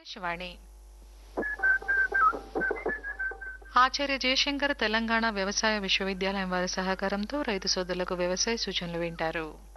ఆకాశవాణి. ఆచార్య జయశంకర్ తెలంగాణ వ్యవసాయ విశ్వవిద్యాలయం వారి సహకారంతో రైతు సోదరులకు వ్యవసాయ సూచనలు వింటారు.